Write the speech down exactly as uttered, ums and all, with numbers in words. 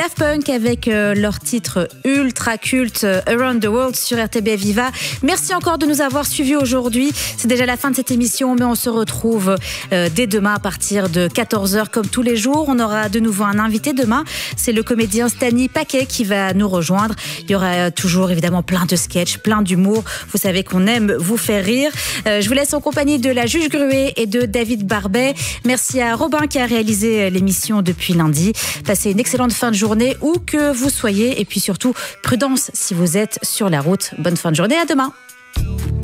Daft Punk avec euh, leur titre ultra culte euh, Around the World sur R T B F Viva. Merci encore de nous avoir suivis aujourd'hui. C'est déjà la fin de cette émission, mais on se retrouve euh, dès demain à partir de quatorze heures comme tous les jours. On aura de nouveau un invité demain. C'est le comédien Stani Paquet qui va nous rejoindre. Il y aura euh, toujours évidemment plein de sketchs, plein d'humour. Vous savez qu'on aime vous faire rire. Euh, je vous laisse en compagnie de la Juge Gruet et de David Barbet. Merci à Robin qui a réalisé l'émission depuis lundi. Passez une excellente fin de journée où que vous soyez et puis surtout prudence si vous êtes sur la route. Bonne fin de journée, à demain.